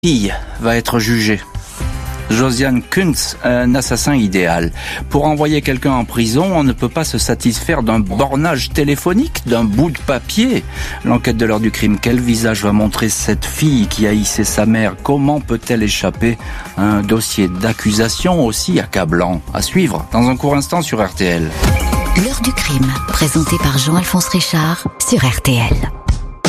Fille va être jugée. Josiane Kuntz, un assassin idéal. Pour envoyer quelqu'un en prison, on ne peut pas se satisfaire d'un bornage téléphonique, d'un bout de papier. L'enquête de l'heure du crime, quel visage va montrer cette fille qui haïssait sa mère? Comment peut-elle échapper à un dossier d'accusation aussi accablant? À suivre dans un court instant sur RTL. L'heure du crime, présenté par Jean-Alphonse Richard sur RTL.